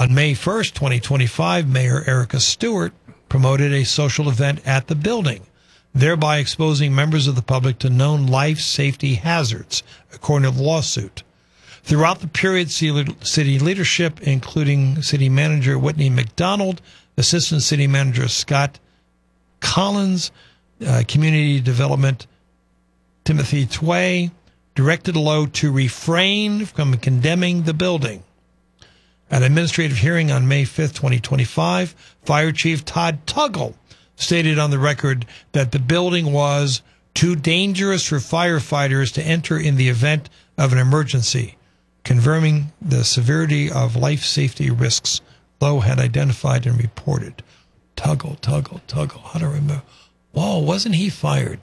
On May 1st, 2025, Mayor Erica Stewart promoted a social event at the building, thereby exposing members of the public to known life safety hazards, according to the lawsuit. Throughout the period, city leadership, including City Manager Whitney McDonald, Assistant City Manager Scott Collins, Community Development Timothy Tway, directed Lowe to refrain from condemning the building. At an administrative hearing on May 5th, 2025, Fire Chief Todd Tuggle stated on the record that the building was too dangerous for firefighters to enter in the event of an emergency, confirming the severity of life safety risks Lowe had identified and reported. Tuggle. How do I remember? Whoa, wasn't he fired?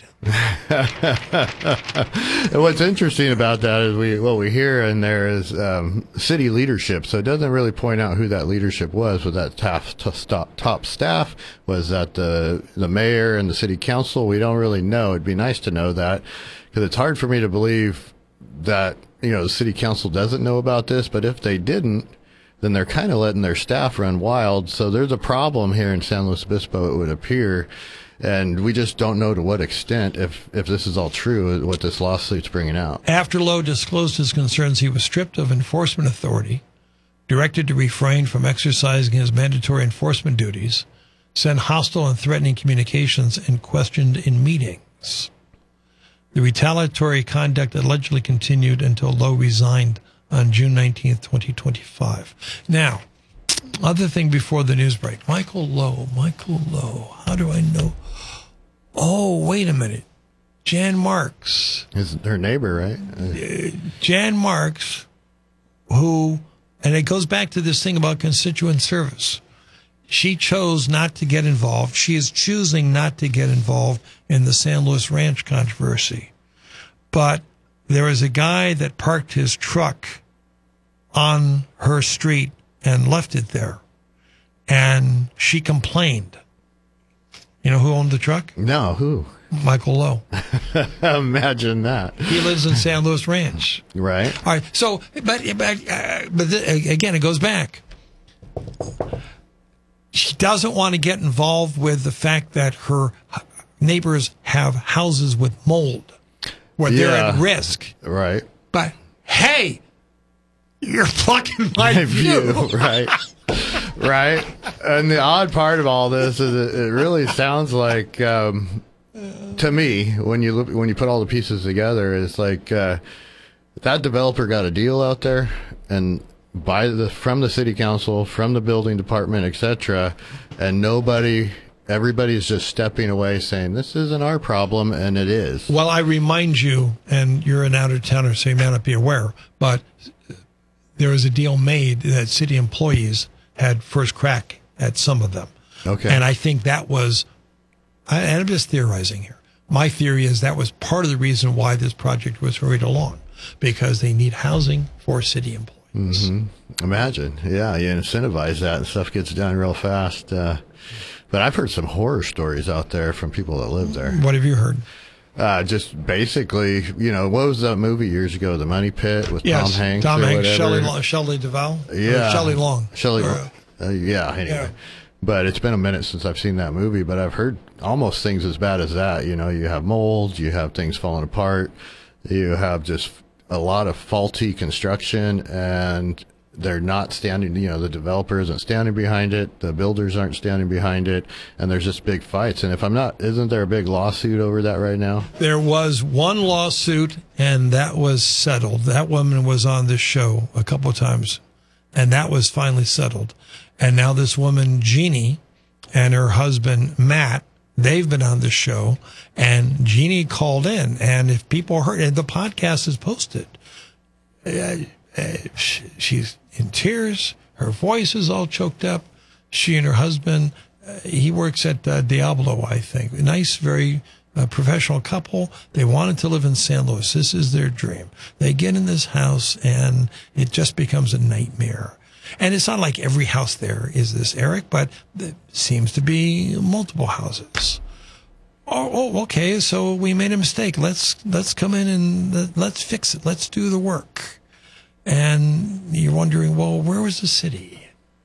And what's interesting about that is what we hear in there is city leadership. So it doesn't really point out who that leadership was. Was that top staff? Was that the mayor and the city council? We don't really know. It'd be nice to know that, because it's hard for me to believe that, the city council doesn't know about this. But if they didn't, then they're kind of letting their staff run wild. So there's a problem here in San Luis Obispo, it would appear. And we just don't know to what extent, if this is all true, what this lawsuit's bringing out. After Lowe disclosed his concerns, he was stripped of enforcement authority, directed to refrain from exercising his mandatory enforcement duties, sent hostile and threatening communications, and questioned in meetings. The retaliatory conduct allegedly continued until Lowe resigned on June 19th, 2025. Now, other thing before the news break. Michael Lowe. How do I know? Oh, wait a minute. Jan Marks. Is her neighbor, right? Jan Marks, and it goes back to this thing about constituent service. She chose not to get involved. She is choosing not to get involved in the San Luis Ranch controversy. But there is a guy that parked his truck on her street and left it there. And she complained. You know who owned the truck? No, who? Michael Lowe. Imagine that. He lives in San Luis Ranch. Right. All right. So, but again, it goes back. She doesn't want to get involved with the fact that her neighbors have houses with mold where they're at risk. Right. But, hey, you're blocking my view. Right. Right. And the odd part of all this is it really sounds like, to me, when you put all the pieces together, it's like that developer got a deal out there, and from the city council, from the building department, etc., and everybody's just stepping away saying, this isn't our problem, and it is. Well, I remind you, and you're an out-of-towner, so you may not be aware, but there was a deal made that city employees had first crack at some of them. Okay. And I think that was, and I'm just theorizing here. My theory is that was part of the reason why this project was hurried along, because they need housing for city employees. Mm-hmm. Imagine. Yeah, you incentivize that and stuff gets done real fast. But I've heard some horror stories out there from people that live there. What have you heard? Just basically, what was that movie years ago, The Money Pit with Tom Hanks? Tom Hanks, Shelley Duvall? Yeah. Shelley Long. Yeah, anyway. Yeah. But it's been a minute since I've seen that movie, but I've heard almost things as bad as that. You have mold, you have things falling apart, you have just a lot of faulty construction, and they're not standing, the developer isn't standing behind it, the builders aren't standing behind it, and there's just big fights. And isn't there a big lawsuit over that right now? There was one lawsuit, and that was settled. That woman was on this show a couple of times, and that was finally settled. And now this woman, Jeannie, and her husband, Matt, they've been on this show, and Jeannie called in, and if people heard it, the podcast is posted. She's in tears. Her voice is all choked up. She and her husband, he works at Diablo, I think. A nice, very professional couple. They wanted to live in San Luis. This is their dream. They get in this house, and it just becomes a nightmare. And it's not like every house there is this, Eric, but there seems to be multiple houses. Oh, okay, so we made a mistake. Let's come in and let's fix it. Let's do the work. And you're wondering, well, where was the city?